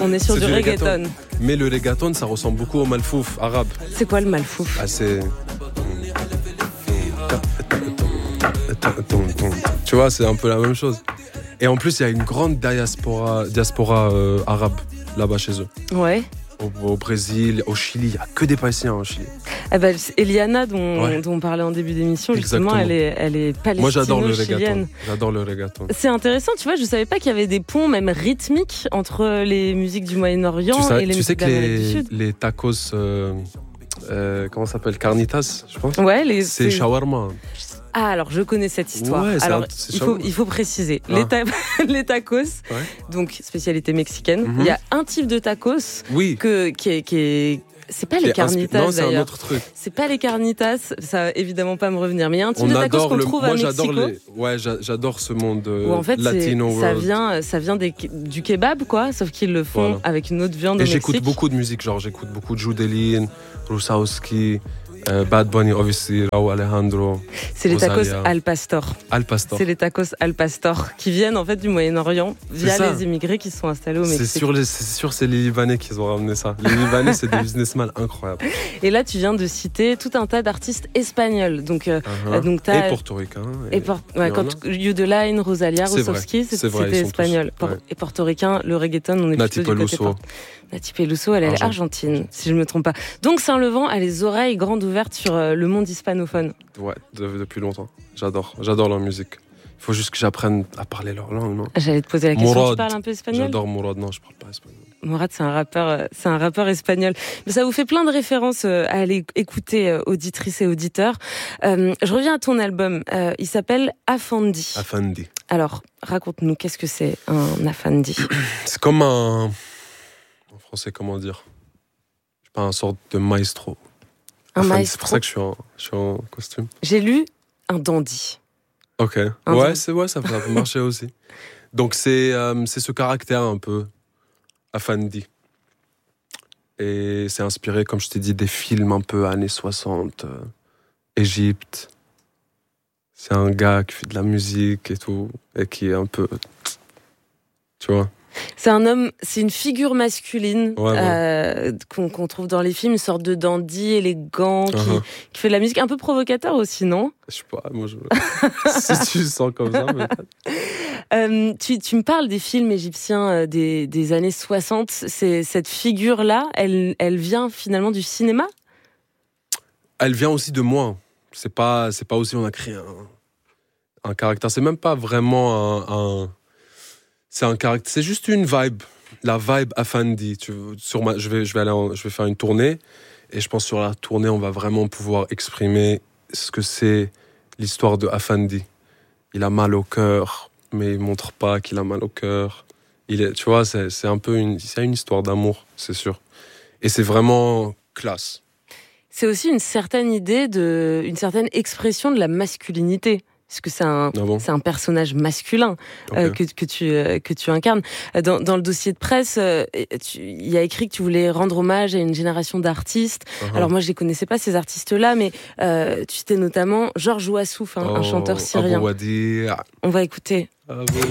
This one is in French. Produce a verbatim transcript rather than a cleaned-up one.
On est sur C'est du, du reggaeton. reggaeton. Mais le reggaeton, ça ressemble beaucoup au malfouf arabe. C'est quoi le malfouf? Ah, c'est... Tu vois, c'est un peu la même chose. Et en plus, il y a une grande diaspora, diaspora euh, arabe là-bas chez eux. Ouais. Au, au Brésil, au Chili, il n'y a que des Palestiniens au Chili. Ah bah, Eliana, dont, Ouais. dont on parlait en début d'émission, justement, Exactement. elle est, elle est palestino-chilienne. Moi, j'adore le reggaeton. J'adore le reggaeton. C'est intéressant, tu vois, je savais pas qu'il y avait des ponts, même rythmiques, entre les musiques du Moyen-Orient Tu sais, et les tu musiques sais que d'Amérique du les, Sud. les tacos, euh, euh, comment ça s'appelle, carnitas, je pense. Ouais, les, C'est shawarma. Ah, alors je connais cette histoire. Ouais, c'est alors, un- c'est il, faut, shawarma. il faut préciser. Ah. Les, ta- les tacos, Ouais. donc spécialité mexicaine, Mhm. il y a un type de tacos Oui. que, qui est. Qui est c'est pas Qui les est inspi- carnitas Non, c'est un d'ailleurs. autre truc. C'est pas les carnitas, ça va évidemment pas me revenir. Mais il y a un type On de tacos adore qu'on le. trouve Moi, à j'adore Mexico. les. Ouais, j'a- j'adore ce monde euh, Où en fait, c'est- latino ça world. vient, ça vient des, du kebab, quoi, sauf qu'ils le font Voilà. avec une autre viande Et au j'écoute Mexique. beaucoup de musique, genre j'écoute beaucoup de Judelin, Rusawski, euh, Bad Bunny, obviously, Raúl Alejandro, C'est les tacos Rosalia. al pastor. Al Pastor. C'est les tacos al pastor qui viennent en fait du Moyen-Orient via C'est ça. les immigrés qui sont installés au C'est Mexique. sûr, les- c'est sûr, c'est les Libanais qui ont ramené ça. Les Libanais, c'est des businessmen incroyables. Et là, tu viens de citer tout un tas d'artistes espagnols. Donc, euh, Uh-huh. donc t'as- Et portoricains. et por- ouais, il y en quand Yudeline, Rosalia, C'est vrai. Rossovski, c'est- C'est vrai, c'était ils sont espagnol. tous, Por- ouais. Et portoricain, le reggaeton, on est Nati plutôt du côté Peluso. port- Nati Peluso, elle est Argent- argentine, si je ne me trompe pas. Donc Saint-Levant a les oreilles grandes ouvertes sur euh, le monde hispanophone. Ouais, de- depuis longtemps. J'adore. J'adore leur musique. Il faut juste que j'apprenne à parler leur langue, non? J'allais te poser la question, Mourad. tu parles un peu espagnol? J'adore Mourad. Non, je parle pas espagnol. Mourad, c'est un rappeur, euh, c'est un rappeur espagnol. Mais ça vous fait plein de références euh, à aller écouter, euh, auditrices et auditeurs. Euh, je reviens à ton album. Euh, il s'appelle Afandi. Afandi. Alors, raconte-nous, qu'est-ce que c'est un Afandi? C'est comme un. En français, comment dire? Je sais pas, un sorte de maestro. Un Afandi, maestro. C'est pour ça que je suis en, je suis en costume. J'ai lu un dandy. Ok. Un ouais, dandy. c'est, ouais, ça peut, ça peut marcher aussi. Donc, c'est, euh, c'est ce caractère un peu. Afandi. Et c'est inspiré, comme je t'ai dit, des films un peu années soixante, euh, Égypte. C'est un gars qui fait de la musique et tout, et qui est un peu. Tu vois? C'est un homme, c'est une figure masculine Ouais, ouais. euh, qu'on, qu'on trouve dans les films, une sorte de dandy élégant qui, Uh-huh. qui fait de la musique, un peu provocateur aussi, non? Je sais pas, moi je. Si tu le sens comme ça, mais. Euh, tu, tu me parles des films égyptiens euh, des, des années soixante. C'est, cette figure-là, elle, elle vient finalement du cinéma? Elle vient aussi de moi. C'est pas, c'est pas aussi on a créé un, un caractère. C'est même pas vraiment un. un- c'est un caractère. C'est juste une vibe. La vibe Afandi. Tu, sur ma, je vais, je vais aller, en- je vais faire une tournée et je pense sur la tournée on va vraiment pouvoir exprimer ce que c'est l'histoire de Afandi. Il a mal au cœur, mais il montre pas qu'il a mal au cœur. Il est, tu vois, c'est, c'est un peu une, c'est une histoire d'amour, c'est sûr. Et c'est vraiment classe. C'est aussi une certaine idée de, une certaine expression de la masculinité. Parce que c'est un, Ah bon? c'est un personnage masculin Ok. euh, que, que, tu, euh, que tu incarnes. Dans, dans le dossier de presse, euh, tu- il y a écrit que tu voulais rendre hommage à une génération d'artistes. Uh-huh. Alors moi, je les connaissais pas, ces artistes-là, mais euh, tu citais notamment Georges Ouassouf, hein, un Oh, chanteur syrien. Abou Wadi. On va écouter. Abou